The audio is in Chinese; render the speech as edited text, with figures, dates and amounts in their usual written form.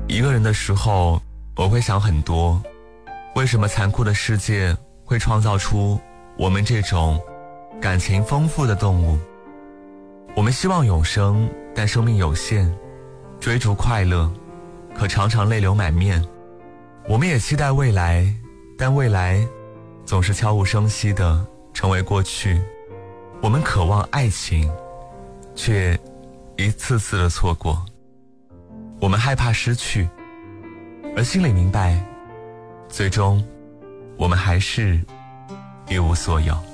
一个人的时候，我会想很多，为什么残酷的世界会创造出我们这种感情丰富的动物？我们希望永生，但生命有限，追逐快乐，可常常泪流满面。我们也期待未来，但未来总是悄无声息地成为过去。我们渴望爱情，却一次次的错过。我们害怕失去，而心里明白，最终我们还是一无所有。